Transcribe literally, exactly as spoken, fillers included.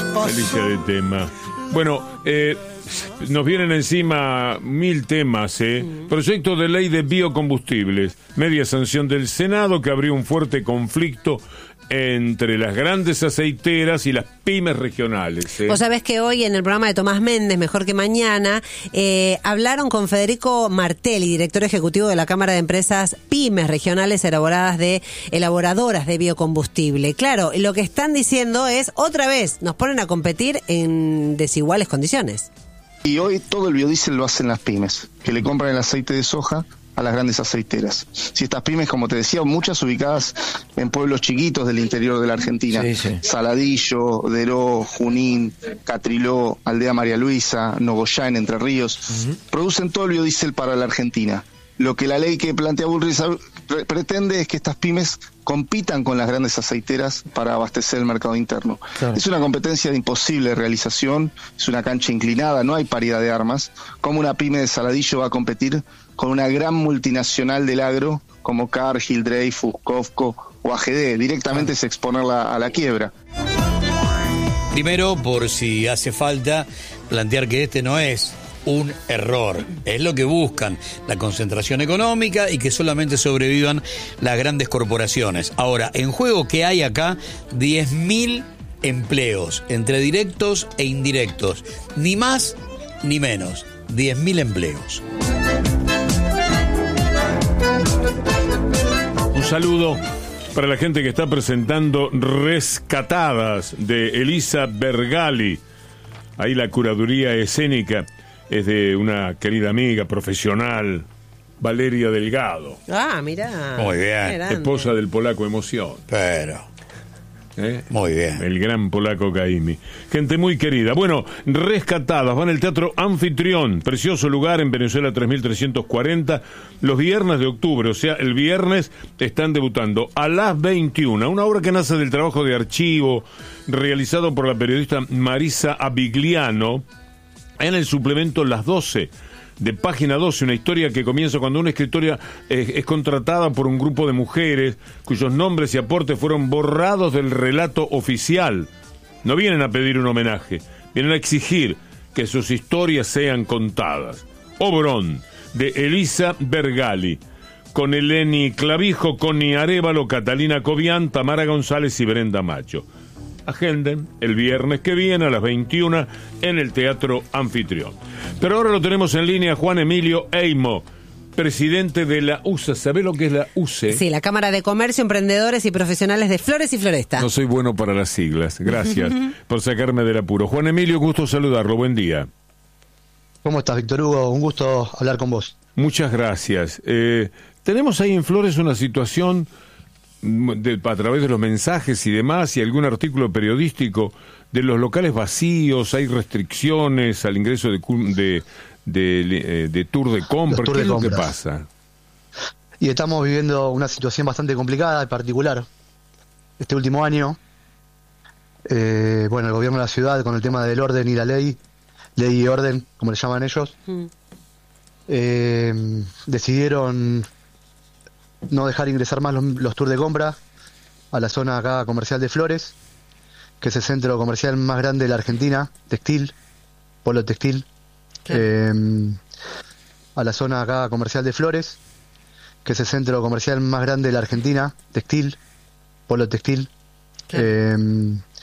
Delicia de tema. Bueno, eh, nos vienen encima mil temas, ¿eh? Mm. Proyecto de ley de biocombustibles. Media sanción del Senado que abrió un fuerte conflicto entre las grandes aceiteras y las pymes regionales. ¿eh? Vos sabés que hoy en el programa de Tomás Méndez, Mejor que Mañana, eh, hablaron con Federico Martelli, director ejecutivo de la Cámara de Empresas Pymes Regionales elaboradas de elaboradoras de biocombustible. Claro, lo que están diciendo es, otra vez, nos ponen a competir en desiguales condiciones. Y hoy todo el biodiesel lo hacen las pymes, que le compran el aceite de soja a las grandes aceiteras. Si estas pymes, como te decía, muchas ubicadas en pueblos chiquitos del interior de la Argentina, sí, sí. Saladillo, Deró, Junín, Catriló, Aldea María Luisa, Nogoyá en Entre Ríos, uh-huh. producen todo el biodiesel para la Argentina. Lo que la ley que plantea Bullrich pretende es que estas pymes compitan con las grandes aceiteras para abastecer el mercado interno. Claro. Es una competencia de imposible realización, es una cancha inclinada, no hay paridad de armas. ¿Cómo una pyme de Saladillo va a competir con una gran multinacional del agro como Cargill, Dreyfus, Cofco o A G D? Directamente es exponerla a la quiebra. Primero, por si hace falta plantear que este no es un error, es lo que buscan, la concentración económica y que solamente sobrevivan las grandes corporaciones. Ahora, en juego, ¿qué hay acá? diez mil empleos, entre directos e indirectos, ni más ni menos, diez mil empleos. Un saludo para la gente que está presentando Rescatadas de Elisa Bergali. Ahí la curaduría escénica es de una querida amiga profesional, Valeria Delgado. Ah, mirá. Muy bien. Esposa del polaco Emoción. Pero... ¿Eh? Muy bien. El gran polaco Caimi. Gente muy querida. Bueno, Rescatadas van al Teatro Anfitrión, precioso lugar en Venezuela tres mil trescientos cuarenta, los viernes de octubre, o sea, el viernes están debutando a las veintiuna, una obra que nace del trabajo de archivo realizado por la periodista Marisa Abigliano en el suplemento Las doce, de Página doce, una historia que comienza cuando una escritora es, es contratada por un grupo de mujeres cuyos nombres y aportes fueron borrados del relato oficial. No vienen a pedir un homenaje, vienen a exigir que sus historias sean contadas. Obrón, de Elisa Bergali, con Eleni Clavijo, Connie Arévalo, Catalina Cobian, Tamara González y Brenda Macho. Agenden el viernes que viene a las veintiuna en el Teatro Anfitrión. Pero ahora lo tenemos en línea Juan Emilio Eimo, presidente de la U C E. ¿Sabe lo que es la U C E? Sí, la Cámara de Comercio, Emprendedores y Profesionales de Flores y Floresta. No soy bueno para las siglas. Gracias por sacarme del apuro. Juan Emilio, gusto saludarlo. Buen día. ¿Cómo estás, Víctor Hugo? Un gusto hablar con vos. Muchas gracias. Eh, tenemos ahí en Flores una situación... De, a través de los mensajes y demás, y algún artículo periodístico de los locales vacíos, hay restricciones al ingreso de de, de, de, de tour de compra. ¿Qué es lo que pasa? Y estamos viviendo una situación bastante complicada, en particular este último año. Eh, bueno, el gobierno de la ciudad, con el tema del orden y la ley, ley y orden, como le llaman ellos, mm. eh, decidieron no dejar ingresar más los, los tours de compra a la zona acá comercial de Flores, que es el centro comercial más grande de la Argentina, textil, polo textil, eh, a la zona acá comercial de Flores, que es el centro comercial más grande de la Argentina, textil, polo textil, eh,